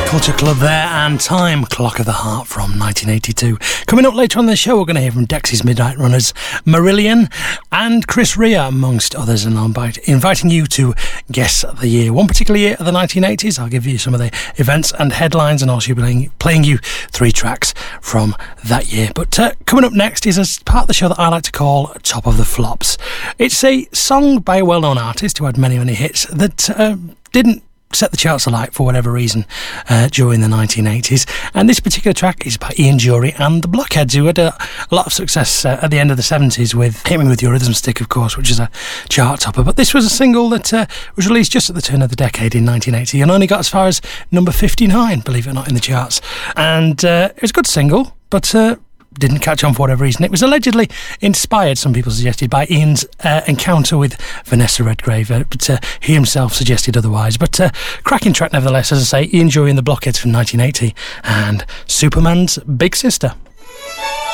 Culture Club there, and Time, Clock of the Heart from 1982. Coming up later on the show, we're going to hear from Dexys Midnight Runners, Marillion and Chris Rea, amongst others, and I'm inviting you to guess the year. One particular year of the 1980s. I'll give you some of the events and headlines, and also playing you 3 tracks from that year. But coming up next is a part of the show that I like to call Top of the Flops. It's a song by a well-known artist who had many, many hits that didn't set the charts alight for whatever reason during the 1980s, and this particular track is by Ian Dury and the Blockheads, who had a lot of success at the end of the 70s with Hit Me With Your Rhythm Stick, of course, which is a chart topper. But this was a single that was released just at the turn of the decade in 1980 and only got as far as number 59, believe it or not, in the charts. And it was a good single, but didn't catch on for whatever reason. It was allegedly inspired, some people suggested, by Ian's encounter with Vanessa Redgrave, but he himself suggested otherwise. But cracking track nevertheless, as I say, Ian Dury and the Blockheads from 1980 and Superman's Big Sister.